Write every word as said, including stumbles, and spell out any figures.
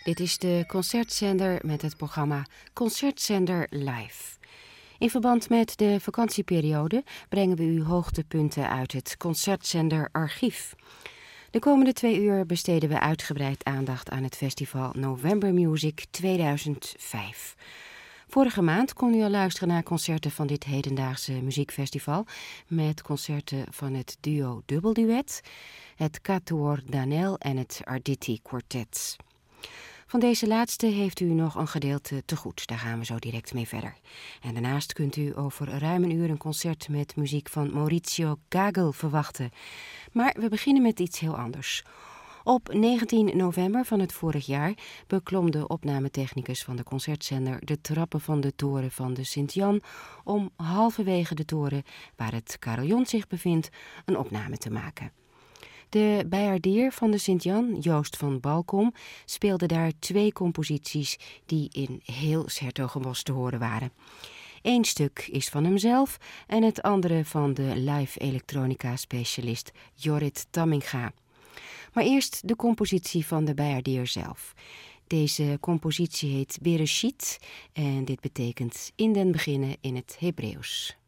Dit is de Concertzender met het programma Concertzender Live. In verband met de vakantieperiode brengen we u hoogtepunten uit het Concertzender archief. De komende twee uur besteden we uitgebreid aandacht aan het festival November Music tweeduizend vijf. Vorige maand kon u al luisteren naar concerten van dit hedendaagse muziekfestival met concerten van het duo Dubbelduet, het Quatuor Danel en het Arditi Quartet. Van deze laatste heeft u nog een gedeelte te goed. Daar gaan we zo direct mee verder. En daarnaast kunt u over ruim een uur een concert met muziek van Maurizio Gagel verwachten. Maar we beginnen met iets heel anders. Op negentien november van het vorig jaar beklom de opnametechnicus van de Concertzender de trappen van de toren van de Sint-Jan om halverwege de toren, waar het carillon zich bevindt, een opname te maken. De bijaardier van de Sint-Jan, Joost van Balkom, speelde daar twee composities die in heel 's-Hertogenbosch te horen waren. Eén stuk is van hemzelf en het andere van de live elektronica-specialist Jorrit Tamminga. Maar eerst de compositie van de bijaardier zelf. Deze compositie heet Bereshit en dit betekent in den beginnen in het Hebreeuws.